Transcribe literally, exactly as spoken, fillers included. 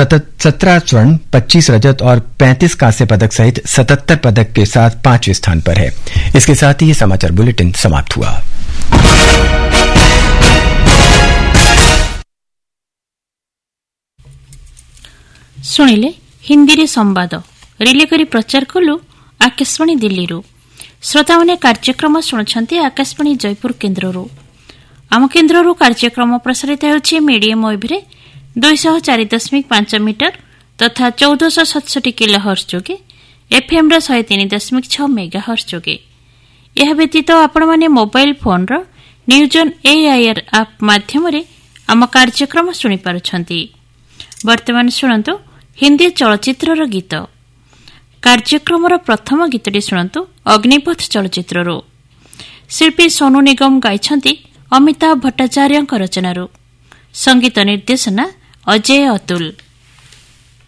सत्रह स्वर्ण, पच्चीस रजत और पैंतीस कांस्य पदक सहित सतहत्तर पदक के साथ पांचवें स्थान पर है। इसके साथ ही ये समाचार बुलेटिन समाप्त हुआ। शुणिले हिंदी रे संवाद रिले करी प्रचार कलु आकाशवाणी दिल्ली रू। श्रोता मैंने कार्यक्रम शुणुछंती आकाशवाणी जयपुर केन्द्ररू। आम केन्द्ररू कार्यक्रम प्रसारित होछि मीडियम वेव रे दो सौ चार दशमिक पांच मीटर तथा चौदह सौ सतसठ किलो हर्ट्ज जोगे एफएम रो एक सौ तीन दशमिक छह मेगा हर्ट्ज जोगे। यह व्यतीत आपण माने mobile phone row news on AIR app माध्यम रे आम कार्यक्रम सुनि पारुछंती। वर्तमान शुणंतु हिंदी चलचित्र रो गीत। कार्यक्रम रो प्रथम गीतटी शुणंतु अग्निपथ चलचित्र रो। शिल्पी सोनू निगम गाइछंती अमिताभ भट्टाचार्य रचनारू। संगीत निर्देशना अजय अतुल।